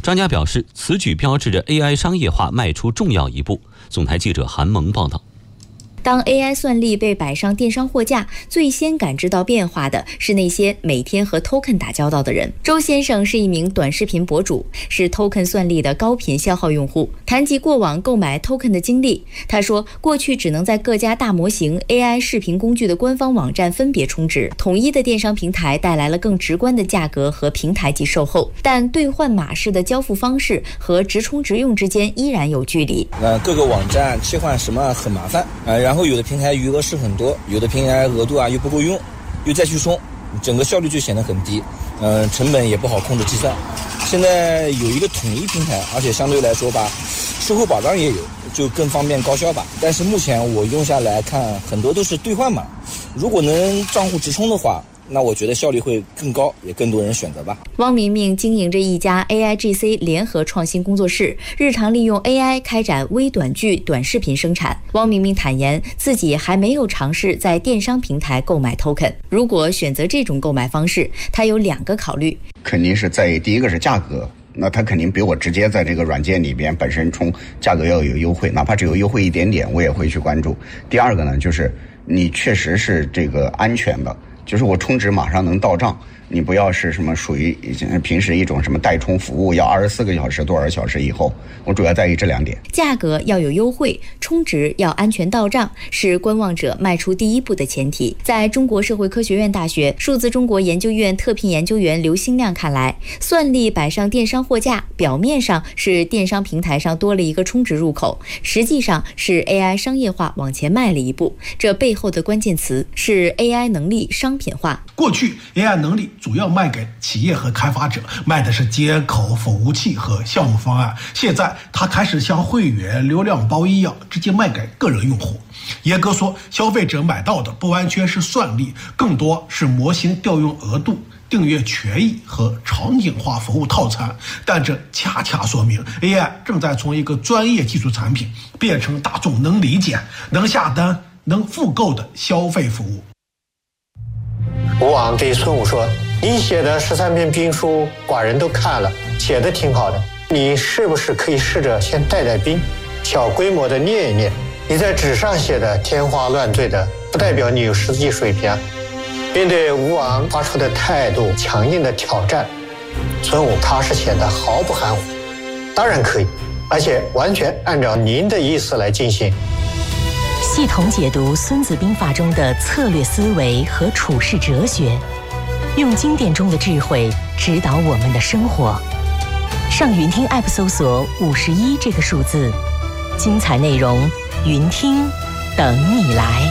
专家表示，此举标志着 AI 商业化迈出重要一步。总台记者韩萌报道。 当 AI 算力被摆上电商货架，最先感知到变化的是那些每天和 token 打交道的人。周先生是一名短视频博主，是 token 算力的高频消耗用户。谈及过往购买 token 的经历，他说，过去只能在各家大模型 AI 视频工具的官方网站分别充值，统一的电商平台带来了更直观的价格和平台级售后，但兑换码式的交付方式和直充直用之间依然有距离。 各个网站切换什么很麻烦，然后有的平台余额是很多，有的平台额度又不够用，又再去充，整个效率就显得很低，成本也不好控制计算。现在有一个统一平台，而且相对来说吧，售后保障也有，就更方便高效吧。但是目前我用下来看，很多都是兑换码，如果能账户直充的话，那我觉得效率会更高，也更多人选择吧。 汪明明经营着一家 AIGC 联合创新工作室，日常利用 AI 开展微短剧短视频生产。汪明明坦言，自己还没有尝试在电商平台购买 token。如果选择这种购买方式，他有2个考虑， 肯定是在第一个是价格。那他肯定比我直接在这个软件里边本身充价格要有优惠，哪怕只有优惠一点点，我也会去关注。第二个呢，就是你确实是这个安全的，就是我充值马上能到账，你不要是什么属于平时一种什么代充服务，要24个小时多少小时以后，我主要在意这2点。 价格要有优惠，充值要安全到账，是观望者迈出第一步的前提。在中国社会科学院大学数字中国研究院特聘研究员刘兴亮看来，算力摆上电商货架，表面上是电商平台上多了一个充值入口，实际上是 AI 商业化往前迈了一步。这背后的关键词是 AI 能力商品化。 过去 AI 能力主要卖给企业和开发者，卖的是接口、服务器和项目方案。现在它开始像会员、流量包一样，直接卖给个人用户。严格说，消费者买到的不完全是算力，更多是模型调用额度、订阅权益和场景化服务套餐。但这恰恰说明 AI 正在从一个专业技术产品变成大众能理解、能下单、能复购的消费服务。 吴王对孙武说，你写的13篇兵书寡人都看了，写的挺好的，你是不是可以试着先带兵，小规模的练一练？你在纸上写的天花乱坠的，不代表你有实际水平。面对吴王发出的态度强硬的挑战，孙武他是显得毫不含糊。当然可以，而且完全按照您的意思来进行。 系统解读《孙子兵法》中的策略思维和处世哲学，用经典中的智慧指导我们的生活。上云听 App 搜索51这个数字，精彩内容云听等你来。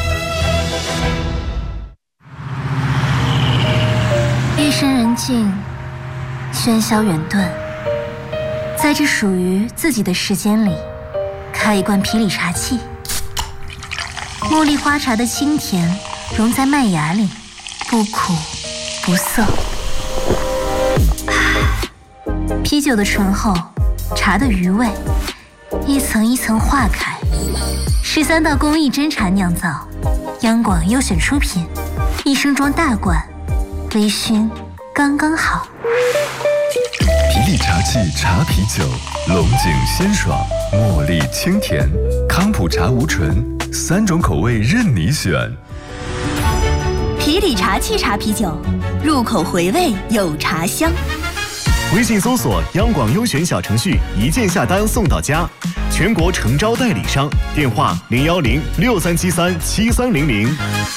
夜深人静，喧嚣远遁，在这属于自己的时间里，开一罐皮里茶气。茉莉花茶的清甜融在麦芽里，不苦不涩。啤酒的醇厚，茶的余味，一层一层化开。13道工艺真茶酿造，央广优选出品，一升装大罐，微醺刚刚好。 皮力茶气茶啤酒，龙井鲜爽，茉莉清甜，康普茶无醇，3种口味任你选。 皮里茶气茶啤酒，入口回味有茶香。 微信搜索央广优选小程序，一键下单送到家。全国诚招代理商，电话01063737300。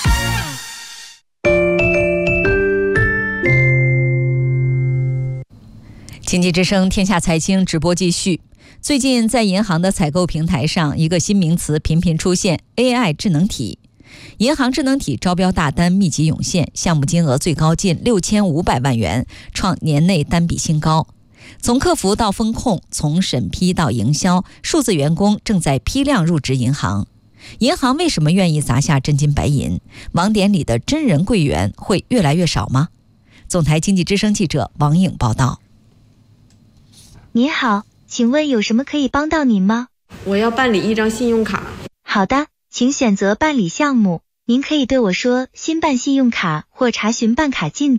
经济之声天下财经直播继续。最近在银行的采购平台上，一个新名词频频出现 AI 智能体。银行智能体招标大单密集涌现，项目金额最高近6500万元，创年内单笔新高。从客服到风控，从审批到营销，数字员工正在批量入职银行。银行为什么愿意砸下真金白银？网点里的真人柜员会越来越少吗？总台经济之声记者王颖报道。 你好，请问有什么可以帮到您吗？ 我要办理一张信用卡。 好的，请选择办理项目。您可以对我说新办信用卡或查询办卡进度。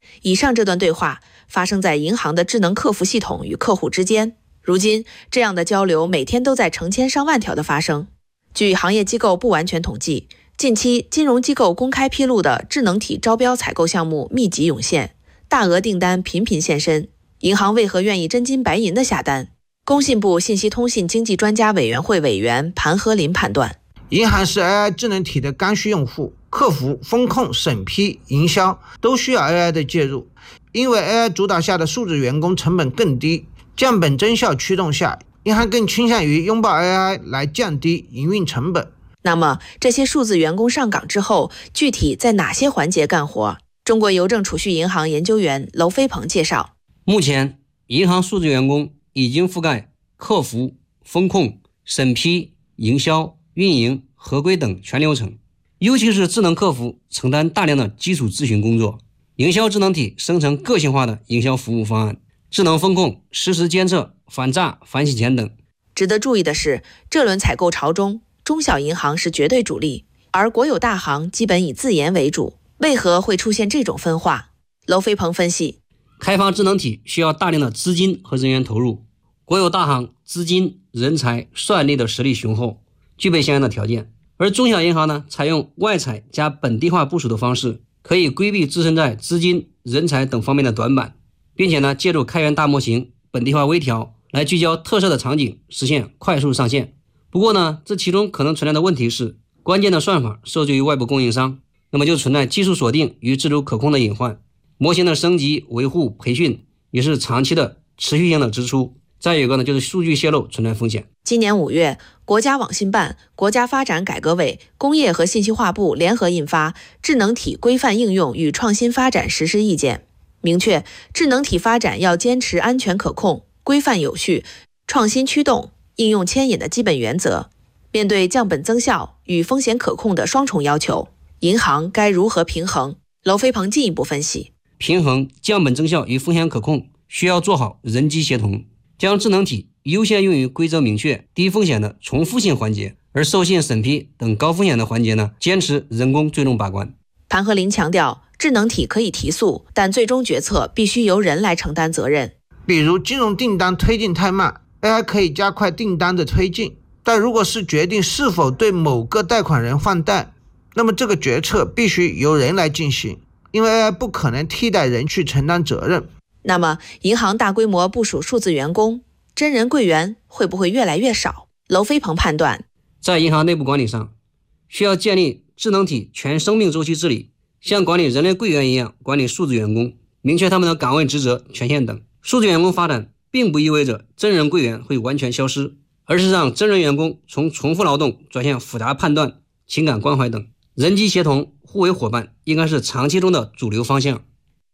以上这段对话发生在银行的智能客服系统与客户之间。如今，这样的交流每天都在成千上万条的发生。据行业机构不完全统计，近期金融机构公开披露的智能体招标采购项目密集涌现，大额订单频频现身。银行为何愿意真金白银的下单？工信部信息通信经济专家委员会委员盘和林判断， 银行是 AI 智能体的刚需用户，客服、风控、审批、营销都需要 AI 的介入。因为 AI 主导下的数字员工成本更低，降本增效驱动下，银行更倾向于拥抱 AI 来降低营运成本。 那么这些数字员工上岗之后，具体在哪些环节干活？中国邮政储蓄银行研究员娄飞鹏介绍， 目前银行数字员工已经覆盖客服、风控、审批、营销、运营、合规等全流程，尤其是智能客服承担大量的基础咨询工作，营销智能体生成个性化的营销服务方案，智能风控实时监测反诈、反洗钱等。 值得注意的是，这轮采购潮中，中小银行是绝对主力，而国有大行基本以自研为主。为何会出现这种分化？娄飞鹏分析， 开发智能体需要大量的资金和人员投入，国有大行资金、人才、算力的实力雄厚，具备相应的条件。而中小银行呢，采用外采加本地化部署的方式，可以规避自身在资金、人才等方面的短板，并且呢，借助开源大模型、本地化微调来聚焦特色的场景，实现快速上线。不过呢，这其中可能存在的问题是，关键的算法受制于外部供应商，那么就存在技术锁定与自主可控的隐患。模型的升级、维护、培训也是长期的持续性的支出。再有一个呢，就是数据泄露存在风险。 今年5月，国家网信办、国家发展改革委、工业和信息化部联合印发《智能体规范应用与创新发展实施意见》，明确智能体发展要坚持安全可控、规范有序、创新驱动、应用牵引的基本原则。面对降本增效与风险可控的双重要求，银行该如何平衡？娄飞鹏进一步分析， 平衡降本增效与风险可控，需要做好人机协同，将智能体优先用于规则明确、低风险的重复性环节，而授信、审批等高风险的环节呢，坚持人工最终把关。 盘和林强调，智能体可以提速，但最终决策必须由人来承担责任。 比如金融订单推进太慢， AI 可以加快订单的推进，但如果是决定是否对某个贷款人放贷，那么这个决策必须由人来进行，因为 AI 不可能替代人去承担责任。 那么银行大规模部署数字员工，真人柜员会不会越来越少？娄飞鹏判断， 在银行内部管理上，需要建立智能体全生命周期治理，像管理人类柜员一样管理数字员工，明确他们的岗位职责、权限等。数字员工发展并不意味着真人柜员会完全消失，而是让真人员工从重复劳动转向复杂判断、情感关怀等。人机协同、互为伙伴应该是长期中的主流方向。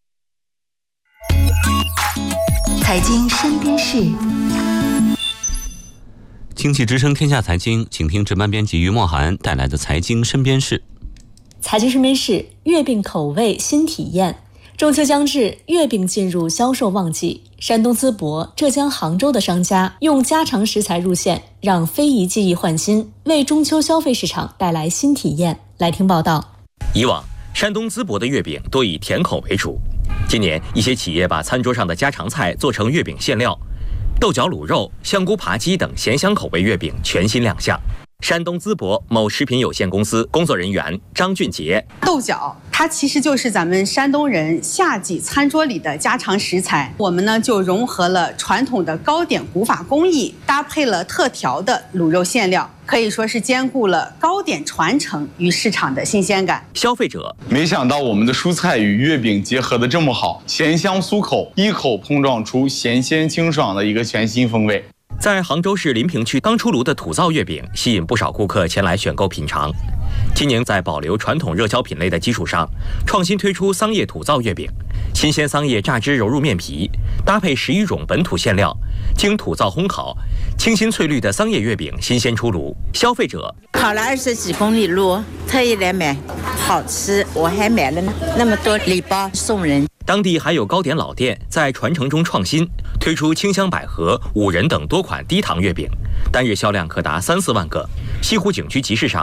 财经身边事， 经济之声天下财经，请听值班编辑于墨涵带来的财经身边事。 财经身边事，月饼口味新体验。中秋将至，月饼进入销售旺季。山东淄博、浙江杭州的商家用家常食材入线，让非遗技艺焕新，为中秋消费市场带来新体验。来听报道。 以往山东淄博的月饼多以甜口为主，今年一些企业把餐桌上的家常菜做成月饼馅料，豆角卤肉、香菇扒鸡等咸香口味月饼全新亮相。山东淄博某食品有限公司工作人员张俊杰， 豆角它其实就是咱们山东人夏季餐桌里的家常食材，我们呢就融合了传统的糕点古法工艺，搭配了特调的卤肉馅料，可以说是兼顾了糕点传承与市场的新鲜感。 消费者没想到我们的蔬菜与月饼结合的这么好，咸香酥口，一口碰撞出咸鲜清爽的一个全新风味。 在杭州市临平区刚出炉的土灶月饼吸引不少顾客前来选购品尝。今年在保留传统热销品类的基础上，创新推出桑叶土灶月饼，新鲜桑叶榨汁揉入面皮，搭配11种本土馅料，经土灶烘烤，清新翠绿的桑叶月饼新鲜出炉。消费者跑了20几公里路，特意来买，好吃，我还买了那么多礼包送人。 当地还有糕点老店在传承中创新，推出清香百合、五仁等多款低糖月饼，单日销量可达3-4万个。西湖景区集市上，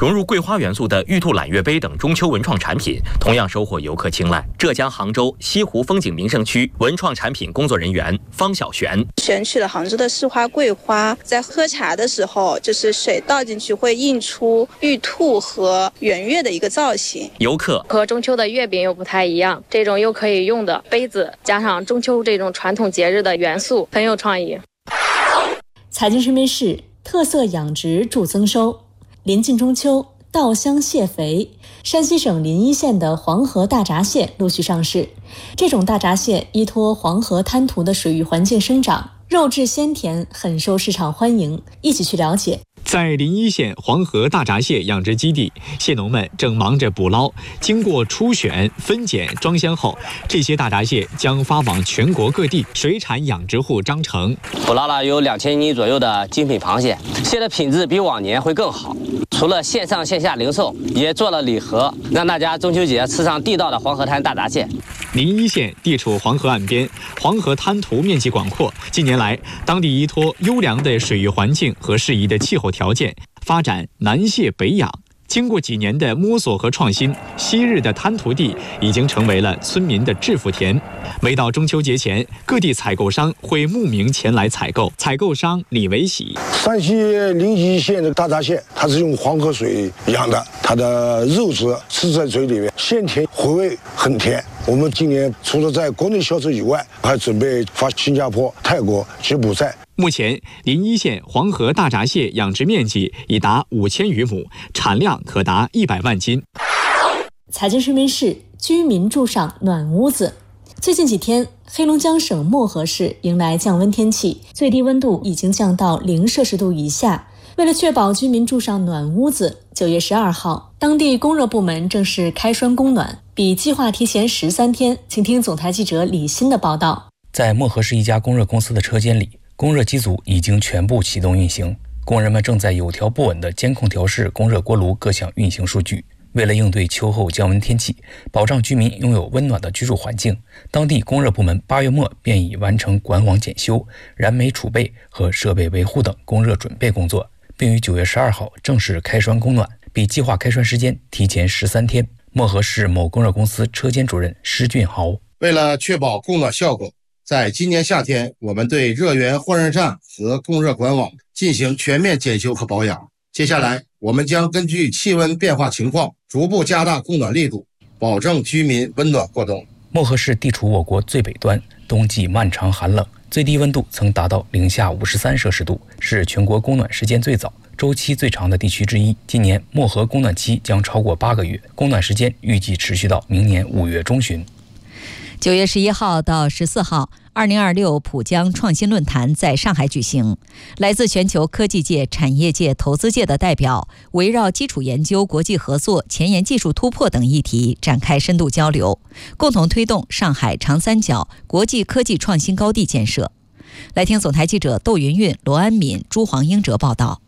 融入桂花元素的玉兔揽月杯等中秋文创产品同样收获游客青睐。浙江杭州西湖风景名胜区文创产品工作人员方小璇选取了杭州的市花桂花，在喝茶的时候，就是水倒进去会映出玉兔和圆月的一个造型。 游客和中秋的月饼又不太一样，这种又可以用的杯子，加上中秋这种传统节日的元素，很有创意。 财经身边事，特色养殖助增收。临近中秋，稻香蟹肥，山西省临沂县的黄河大闸蟹陆续上市。这种大闸蟹依托黄河滩涂的水域环境生长，肉质鲜甜，很受市场欢迎。一起去了解。 在临沂县黄河大闸蟹养殖基地，蟹农们正忙着捕捞。经过初选、分拣、装箱后，这些大闸蟹将发往全国各地。水产养殖户张成捕捞了有2000斤左右的精品螃蟹，蟹的品质比往年会更好。除了线上线下零售，也做了礼盒，让大家中秋节吃上地道的黄河滩大闸蟹。 临沂县地处黄河岸边，黄河滩涂面积广阔。近年来，当地依托优良的水域环境和适宜的气候条件，发展南蟹北养。经过几年的摸索和创新，昔日的滩涂地已经成为了村民的致富田。每到中秋节前，各地采购商会慕名前来采购。采购商李维喜： 山西临沂县的大闸蟹，它是用黄河水养的，它的肉质吃在嘴里面鲜甜，回味很甜。我们今年除了在国内销售以外，还准备发新加坡、泰国、柬埔寨。 目前，临沂县黄河大闸蟹养殖面积已达5000余亩，产量可达100万斤。 财经身边事，居民住上暖屋子。最近几天，黑龙江省漠河市迎来降温天气，最低温度已经降到0摄氏度以下。为了确保居民住上暖屋子，9月12号，当地供热部门正式开栓供暖，比计划提前13天。请听总台记者李欣的报道。 在漠河市一家供热公司的车间里，供热机组已经全部启动运行，工人们正在有条不紊地监控调试供热锅炉各项运行数据。为了应对秋后降温天气，保障居民拥有温暖的居住环境，当地供热部门8月末便已完成管网检修、燃煤储备和设备维护等供热准备工作，并于9月12号正式开栓供暖，比计划开栓时间提前13天。漠河市某供热公司车间主任施俊豪： 为了确保供暖效果，在今年夏天，我们对热源换热站和供热管网进行全面检修和保养。接下来，我们将根据气温变化情况，逐步加大供暖力度，保证居民温暖过冬。 漠河市地处我国最北端，冬季漫长寒冷，最低温度曾达到零下53摄氏度，是全国供暖时间最早、周期最长的地区之一。今年漠河供暖期将超过8个月，供暖时间预计持续到明年5月中旬。 9月11号到14号，2026浦江创新论坛在上海举行。来自全球科技界、产业界、投资界的代表，围绕基础研究、国际合作、前沿技术突破等议题展开深度交流，共同推动上海长三角国际科技创新高地建设。来听总台记者窦云云、罗安敏、朱黄英哲报道。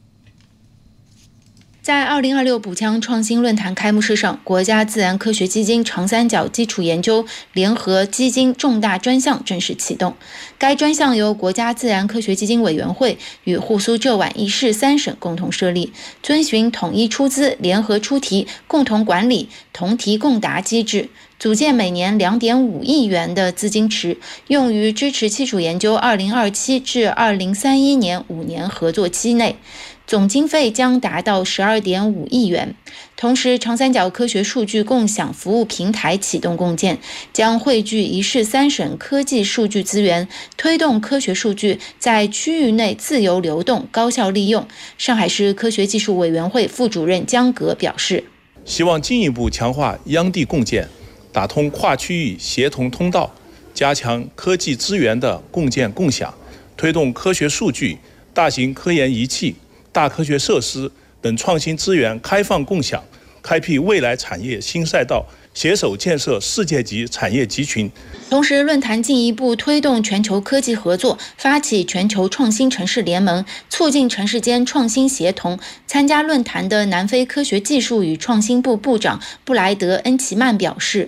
在2026浦江创新论坛开幕式上，国家自然科学基金长三角基础研究联合基金重大专项正式启动。该专项由国家自然科学基金委员会与沪苏浙皖一市3省共同设立，遵循统一出资、联合出题、共同管理、同题共答机制，组建每年2.5亿元的资金池，用于支持基础研究2027至2031年5年合作期内。总经费将达到12.5亿元。同时，长三角科学数据共享服务平台启动共建，将汇聚一市3省科技数据资源，推动科学数据在区域内自由流动、高效利用。上海市科学技术委员会副主任江革表示， 希望进一步强化央地共建，打通跨区域协同通道，加强科技资源的共建共享，推动科学数据、大型科研仪器、大科学设施等创新资源开放共享，开辟未来产业新赛道，携手建设世界级产业集群。 同时，论坛进一步推动全球科技合作，发起全球创新城市联盟，促进城市间创新协同。参加论坛的南非科学技术与创新部部长布莱德·恩奇曼表示，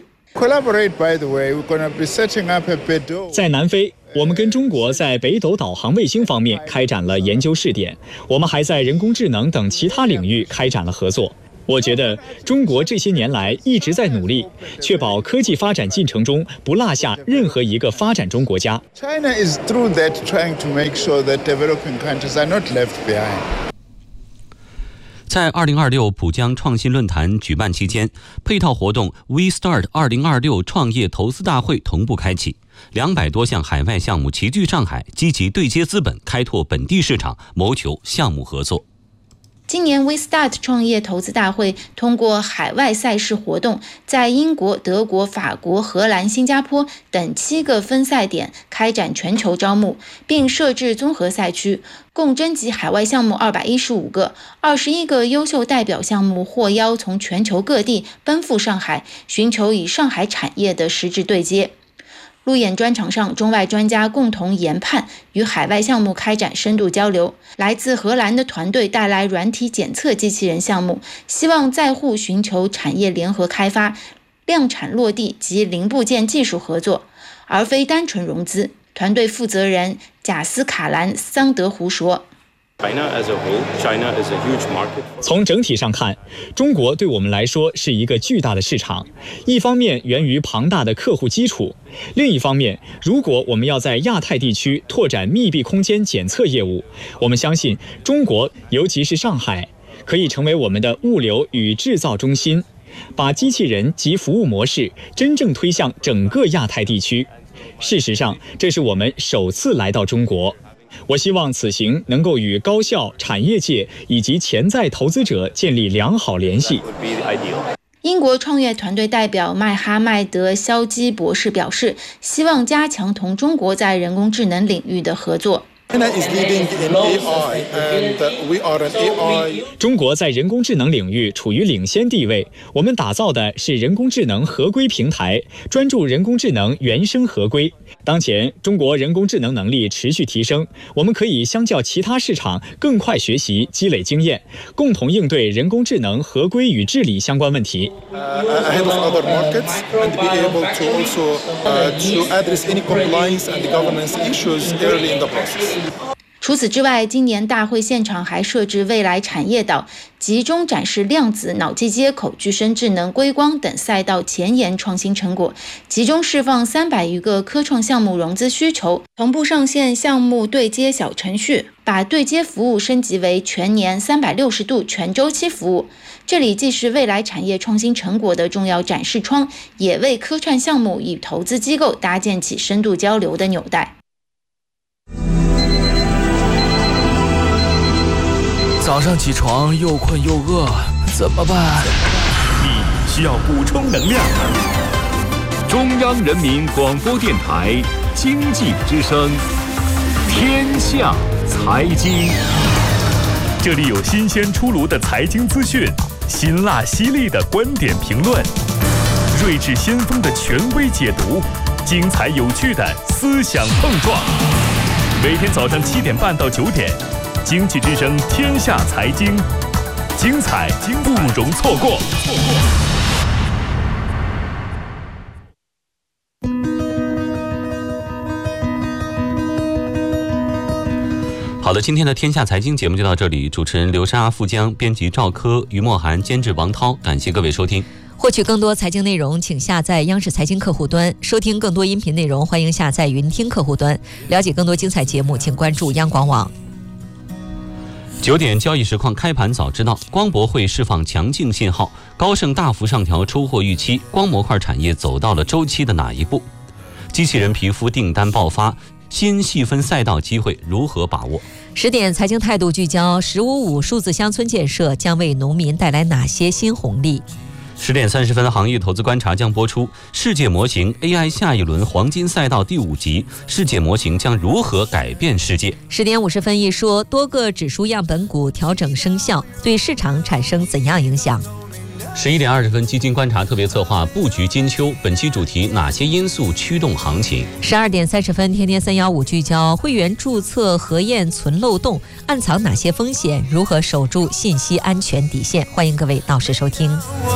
在南非，我们跟中国在北斗导航卫星方面开展了研究试点，我们还在人工智能等其他领域开展了合作。 我觉得中国这些年来一直在努力，确保科技发展进程中不落下任何一个发展中国家。 China is through that trying to make sure that developing countries are not left behind. 在2026浦江创新论坛举办期间，配套活动 We Start 2026创业投资大会同步开启，200多项海外项目齐聚上海，积极对接资本，开拓本地市场，谋求项目合作。 今年 We Start 创业投资大会通过海外赛事活动，在英国、德国、法国、荷兰、新加坡等7个分赛点开展全球招募，并设置综合赛区，共征集海外项目215个，21个优秀代表项目获邀从全球各地奔赴上海，寻求与上海产业的实质对接。路演专场上，中外专家共同研判，与海外项目开展深度交流。来自荷兰的团队带来软体检测机器人项目，希望在沪寻求产业联合开发、量产落地及零部件技术合作，而非单纯融资。团队负责人贾斯卡兰·桑德胡说。 从整体上看，中国对我们来说是一个巨大的市场，一方面源于庞大的客户基础，另一方面，如果我们要在亚太地区拓展密闭空间检测业务，我们相信中国，尤其是上海，可以成为我们的物流与制造中心，把机器人及服务模式真正推向整个亚太地区。事实上，这是我们首次来到中国。我希望此行能够与高校、产业界以及潜在投资者建立良好联系。 英国创业团队代表麦哈迈德·肖基博士表示，希望加强同中国在人工智能领域的合作。 中国在人工智能领域处于领先地位，我们打造的是人工智能合规平台，专注人工智能原生合规。当前，中国人工智能能力持续提升，我们可以相较其他市场更快学习、积累经验，共同应对人工智能合规与治理相关问题。 除此之外，今年大会现场还设置未来产业岛，集中展示量子、脑机接口、具身智能、硅光等赛道前沿创新成果，集中释放300余个科创项目融资需求，同步上线项目对接小程序，把对接服务升级为全年360度全周期服务。这里既是未来产业创新成果的重要展示窗，也为科创项目与投资机构搭建起深度交流的纽带。 早上起床又困又饿，怎么办？ 你需要补充能量。中央人民广播电台经济之声，天下财经。这里有新鲜出炉的财经资讯，辛辣犀利的观点评论，睿智先锋的权威解读，精彩有趣的思想碰撞。每天早上7点半到9点。经济之声天下财经，精彩不容错过。 好的，今天的天下财经节目就到这里，主持人刘莎、富江，编辑赵科、于墨涵，监制王涛，感谢各位收听。 获取更多财经内容，请下载央视财经客户端；收听更多音频内容，欢迎下载云听客户端。了解更多精彩节目，请关注央广网。 9点交易实况开盘早知道，光博会释放强劲信号，高盛大幅上调出货预期，光模块产业走到了周期的哪一步？机器人皮肤订单爆发，新细分赛道机会如何把握 ？10点财经态度聚焦，“15+5”数字乡村建设将为农民带来哪些新红利 ？10点30分，行业投资观察将播出世界模型 AI 下一轮黄金赛道第5集，世界模型将如何改变世界 ？10点50分一说，多个指数样本股调整生效，对市场产生怎样影响 ？11点20分，基金观察特别策划布局金秋，本期主题哪些因素驱动行情 ？12点30分，天天315聚焦会员注册核验存漏洞，暗藏哪些风险？如何守住信息安全底线？欢迎各位到时收听。